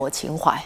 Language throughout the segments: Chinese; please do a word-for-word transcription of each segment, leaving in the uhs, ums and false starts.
国情怀。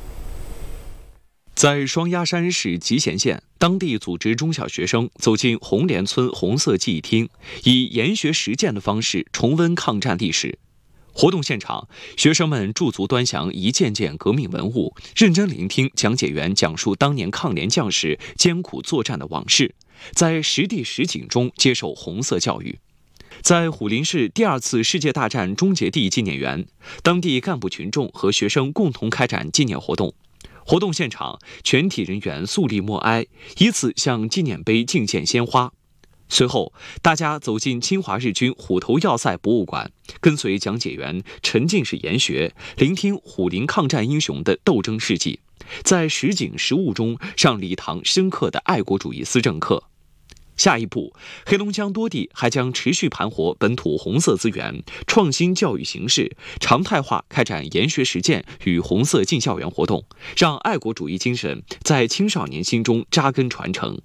在双鸭山市集贤县，当地组织中小学生走进红莲村红色记忆厅，以研学实践的方式重温抗战历史。活动现场，学生们驻足端详一件件革命文物，认真聆听讲解员讲述当年抗联将士艰苦作战的往事，在实地实景中接受红色教育。在虎林市第二次世界大战终结地纪念园，当地干部群众和学生共同开展纪念活动。活动现场，全体人员肃立默哀，依次向纪念碑敬献鲜花。随后，大家走进侵华日军虎头要塞博物馆，跟随讲解员沉浸式研学，聆听虎林抗战英雄的斗争事迹，在实景实物中上礼堂深刻的爱国主义思政课。下一步，黑龙江多地还将持续盘活本土红色资源，创新教育形式，常态化开展研学实践与红色进校园活动，让爱国主义精神在青少年心中扎根传承。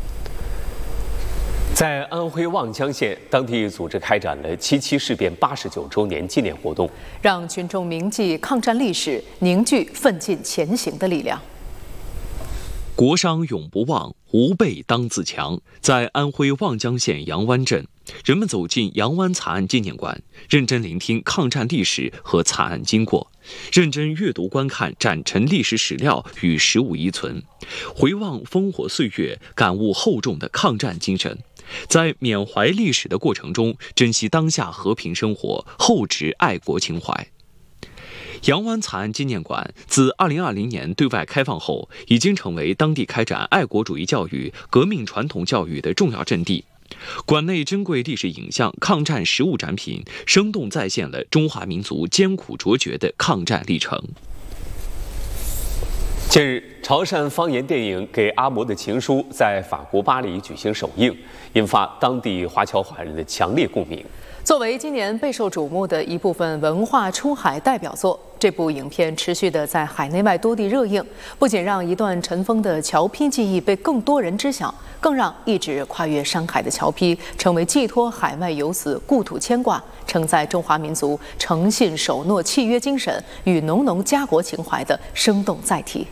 在安徽望江县，当地组织开展了七七事变八十九周年纪念活动， 让群众铭记抗战历史，凝聚奋进前行的力量。 国殇永不忘，吾辈当自强。在安徽望江县杨湾镇，人们走进杨湾惨案纪念馆，认真聆听抗战历史和惨案经过，认真阅读观看展陈历史史料与实物遗存，回望烽火岁月，感悟厚重的抗战精神。在缅怀历史的过程中，珍惜当下和平生活，厚植爱国情怀。杨湾惨案纪念馆自二零二零年对外开放后，已经成为当地开展爱国主义教育、革命传统教育的重要阵地。馆内珍贵历史影像、抗战实物展品，生动再现了中华民族艰苦卓绝的抗战历程。 近日，潮汕方言电影《给阿嬷的情书》在法国巴黎举行首映，引发当地华侨华人的强烈共鸣。 作为今年备受瞩目的一部分文化出海代表作，这部影片持续的在海内外多地热映，不仅让一段尘封的侨批记忆被更多人知晓，更让一直跨越山海的侨批成为寄托海外游子故土牵挂、承载中华民族诚信守诺契约精神与浓浓家国情怀的生动载体。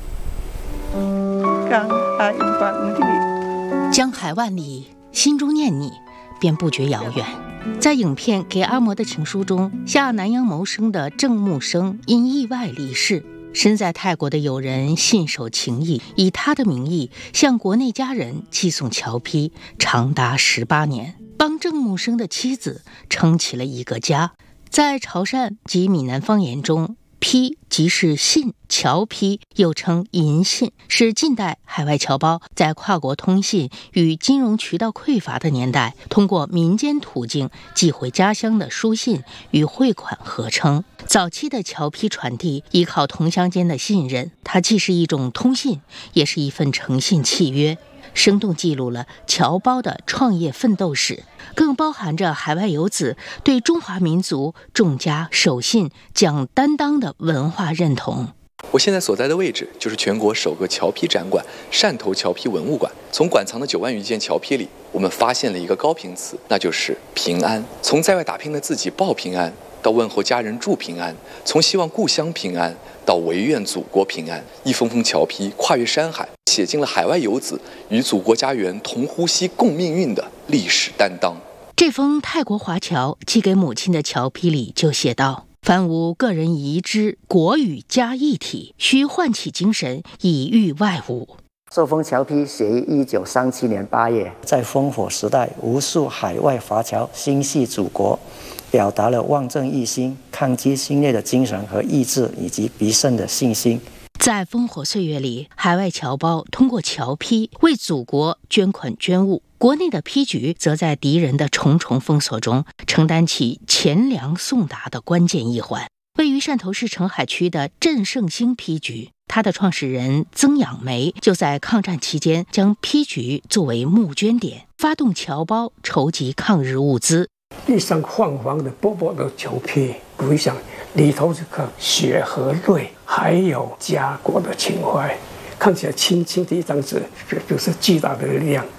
江海万里，心中念你，便不觉遥远。在影片《给阿嬷的情书》中，下南洋谋生的郑木生因意外离世，身在泰国的友人信守情谊，以他的名义向国内家人寄送侨批，长达十八年，帮郑木生的妻子撑起了一个家。在潮汕及闽南方言中，批即是信，侨批又称银信，是近代海外侨胞在跨国通信与金融渠道匮乏的年代，通过民间途径寄回家乡的书信与汇款合称。早期的侨批传递依靠同乡间的信任，它既是一种通信，也是一份诚信契约，生动记录了侨胞的创业奋斗史，更包含着海外游子对中华民族重家守信、讲担当的文化认同。 我现在所在的位置就是全国首个侨批展馆——汕头侨批文物馆。从馆藏的九万余件侨批里，我们发现了一个高频词，那就是平安。从在外打拼的自己报平安，到问候家人祝平安；从希望故乡平安，到唯愿祖国平安。一封封侨批跨越山海，写进了海外游子与祖国家园同呼吸共命运的历史担当。 这封泰国华侨寄给母亲的侨批里就写道：凡无个人遗之，国与家一体，须唤起精神，以御外侮。 这封侨批写于一九三七年八月，在烽火时代，无数海外华侨心系祖国，表达了望正一心、抗击新烈的精神和意志，以及必胜的信心。 在烽火岁月里，海外侨胞通过侨批为祖国捐款捐物，国内的批局则在敌人的重重封锁中承担起钱粮送达的关键一环。位于汕头市澄海区的振盛兴批局，它的创始人曾养梅就在抗战期间将批局作为募捐点，发动侨胞筹集抗日物资。 地上泛黄的薄薄的侨批，我想里头这个血和泪，还有家国的情怀，看起来轻轻的一张纸，这就是巨大的力量。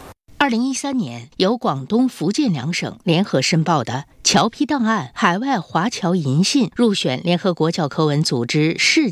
二零一三年，由广东、福建两省联合申报的侨批档案海外华侨银信入选联合国教科文组织世